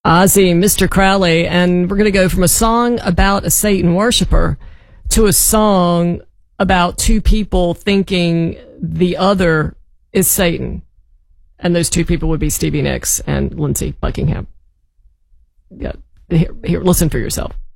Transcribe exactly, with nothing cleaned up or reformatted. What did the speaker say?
Ozzy, Mister Crowley, and we're going to go from a song about a Satan worshiper to a song about two people thinking the other is Satan. And those two people would be Stevie Nicks and Lindsey Buckingham. Yeah, here, here, listen for yourself.